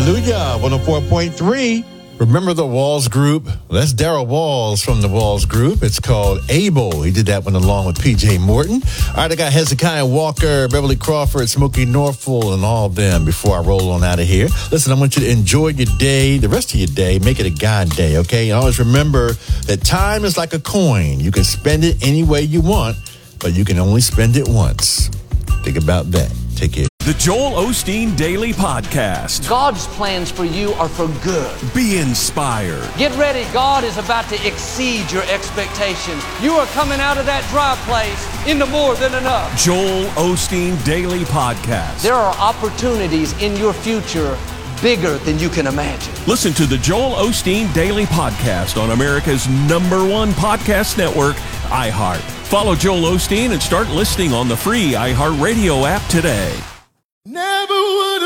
Hallelujah, 104.3. Remember the Walls Group? That's Darrell Walls from the Walls Group. It's called Able. He did that one along with P.J. Morton. All right, I got Hezekiah Walker, Beverly Crawford, Smokey Norfolk, and all of them before I roll on out of here. Listen, I want you to enjoy your day, the rest of your day. Make it a God day, okay? And always remember that time is like a coin. You can spend it any way you want, but you can only spend it once. Think about that. Take care. The Joel Osteen Daily Podcast. God's plans for you are for good. Be inspired. Get ready. God is about to exceed your expectations. You are coming out of that dry place into more than enough. Joel Osteen Daily Podcast. There are opportunities in your future bigger than you can imagine. Listen to the Joel Osteen Daily Podcast on America's #1 podcast network, iHeart. Follow Joel Osteen and start listening on the free iHeartRadio app today. Never would